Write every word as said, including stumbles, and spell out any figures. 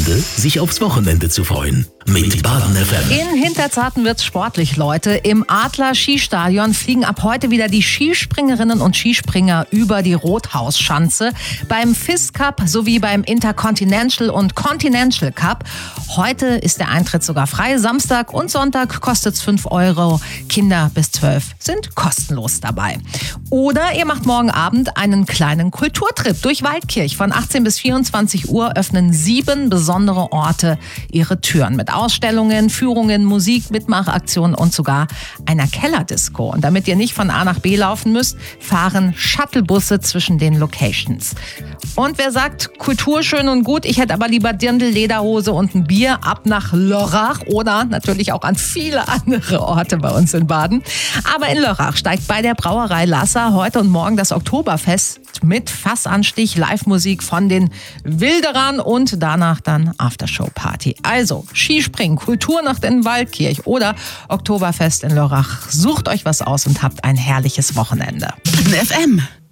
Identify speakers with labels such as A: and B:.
A: Wochenende, sich aufs Wochenende zu freuen. Mit Baden F M.
B: In Hinterzarten wird's sportlich, Leute. Im Adler Skistadion fliegen ab heute wieder die Skispringerinnen und Skispringer über die Rothausschanze. Beim F I S Cup sowie beim Intercontinental und Continental Cup. Heute ist der Eintritt sogar frei. Samstag und Sonntag kostet's fünf Euro. Kinder bis zwölf sind kostenlos dabei. Oder ihr macht morgen Abend einen kleinen Kulturtrip durch Waldkirch. Von achtzehn bis vierundzwanzig Uhr öffnen sieben besondere Orte ihre Türen mit Ausstellungen, Führungen, Musik, Mitmachaktionen und sogar einer Kellerdisco. Und damit ihr nicht von A nach B laufen müsst, fahren Shuttlebusse zwischen den Locations. Und wer sagt, Kultur schön und gut, ich hätte aber lieber Dirndl, Lederhose und ein Bier, ab nach Lörrach oder natürlich auch an viele andere Orte bei uns in Baden. Aber in Lörrach steigt bei der Brauerei Lasser heute und morgen das Oktoberfest mit Fassanstich, Live-Musik von den Wilderern und danach dann Aftershow-Party. Also Skispringen, Kulturnacht in Waldkirch oder Oktoberfest in Lörrach. Sucht euch was aus und habt ein herrliches Wochenende.
C: F M.